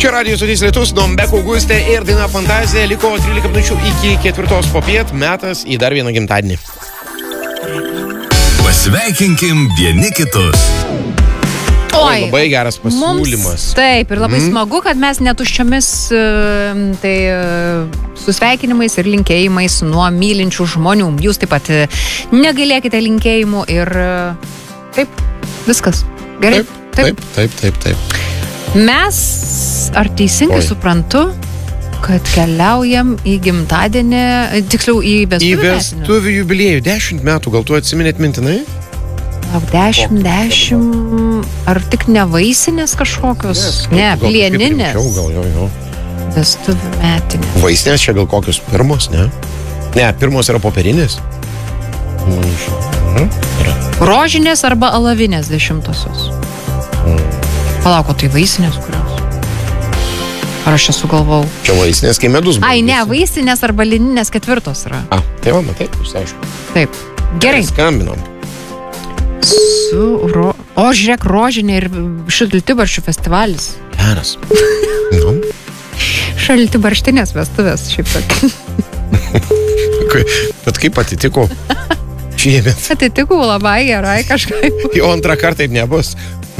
Čia Radio Stotis Lietus, Dombeko Augustė ir daina Fantazija. Liko 13 minučių iki 4 popiet, metas į dar vieną gimtadienį. Pasveikinkim vieni kitus. Oi, labai geras pasiūlymas. Mums, taip, ir labai smagu, kad mes netuščiomis susveikinimais ir linkėjimais nuo mylinčių žmonių. Jūs taip pat negailėkite linkėjimų ir taip, viskas. Gerai? Taip. Mes, ar teisingai suprantu, kad keliaujam į gimtadienį, tiksliau į vestuvių jubiliejų. 10 metų, gal tu atsiminėt mintinai? 10, ar tik nevaisinės kažkokios? Ne, plieninės. Gal, jo. Vestuvių metinės. Vaisinės čia gal kokios pirmos, ne? Ne, pirmos yra popierinės. Rožinės arba alavinės 10-osios. Palauko, tai vaisinės kurios? Ar aš čia sugalvau? Čia vaisinės, kai medus buvo. Ai, ne, vaisinės arba lininės 4 yra. Tai va, taip, išsiaišku. Taip, gerai. Skambinom. O, žiūrėk, rožinė ir šaltibarščių festivalis. Geras. Šaltibarštinės vestuvės, šiaip tokia. Bet kaip atitiko? Šiemet. Atitiko labai gerai kažkaip. Jo antrą kartą taip nebus.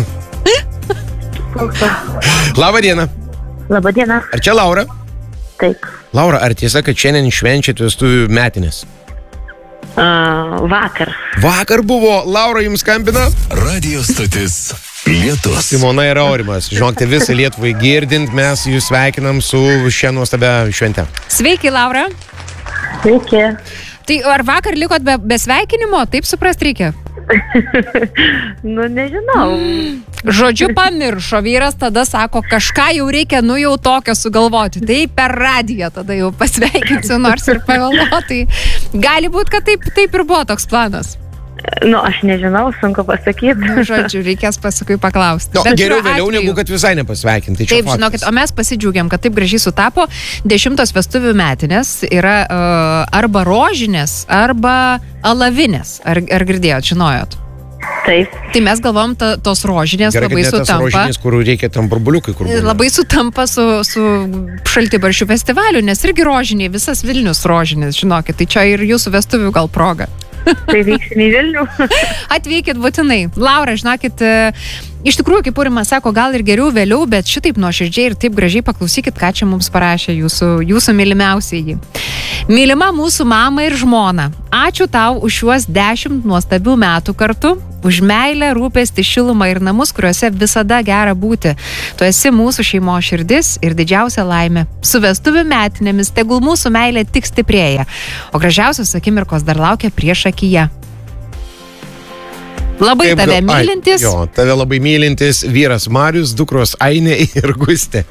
Labą dieną. Labą dieną. Ar čia Laura? Taip. Laura, ar tiesa, kad šiandien švenčiat vestuvių metinės? Vakar. Vakar buvo. Laura jums skambina? Radio Stotis Lietus. Simona ir Aurimas. Žinokite, visą Lietuvai girdint, mes jūs sveikinam su šią nuostabią šventę. Sveiki, Laura. Sveiki. Tai ar vakar likot be sveikinimo? Taip suprast reikia? Nu, nežinau. Žodžiu, pamiršo vyras, tada sako, kažką jau reikia, jau tokio sugalvoti. Tai per radiją tada jau pasveikinsiu, nors ir pavėluotai. Gali būti, kad taip ir buvo toks planas. Nu, aš nežinau, sunku pasakyti. Žodžiu, reikės paskui paklausti. Geriau vėliau negu kad visai nepasveikinti. Taip, žinokit, o mes pasidžiaugiam, kad taip gražiai sutapo. 10 vestuvių metinės yra arba rožinės, arba alavinės. Ar girdėjot, žinojot? Taip. Tai mes galvom, tos rožinės gerai, labai sutampa. Gerai, rožinės, kur reikia tam burbuliukai. Labai sutampa su šaltibarščių festivaliu, nes irgi rožiniai, visas Vilnius rožinės, žinokit. Tai čia ir jūsų vestuvių gal proga. Tai vyksim į Vilnių. Atvykit būtinai. Laura, žinokit, iš tikrųjų, kaip Purimas sako, gal ir geriau vėliau, bet šitaip nuoširdžiai ir taip gražiai paklausykit, ką čia mums parašė jūsų mylimiausieji. Mylima mūsų mama ir žmona, ačiū tau už šiuos 10 nuostabių metų kartu, už meilę, rūpestį, šilumą ir namus, kuriuose visada gera būti. Tu esi mūsų šeimos širdis ir didžiausia laimė. Su vestuvių metinėmis tegul mūsų meilė tik stiprėja, o gražiausios akimirkos dar laukia prieš akyje. Labai kaip tave mylintis. Jo, tave labai mylintis vyras Marius, dukros Ainė ir Gustė.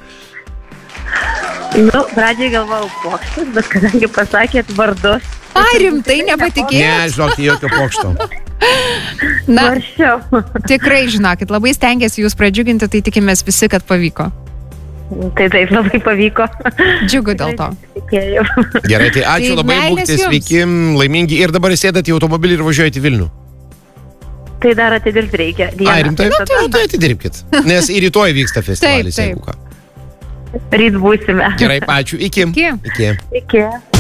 Nu, pradžiai galvojau pokštas, bet kadangi pasakėt vardus. Ai, rimtai nepatikėjau. Ne, žinokit, jokio pokšto. Na, tikrai, žinokit, labai stengiasi jūs pradžiuginti, tai tikimės visi, kad pavyko. Tai taip, labai pavyko. Džiugu dėl to. Tikėjau. Gerai, tai ačiū labai, būkite sveiki, laimingi ir dabar sėdate į automobilį ir važiuojate į Vilnių. Tai dar atidirbti reikia. Ai, rimtai? Tai atidirbkit, nes ir rytoj vyksta festivalis. Taip. Ryt būsime. Gerai, ačiū. Iki. Iki.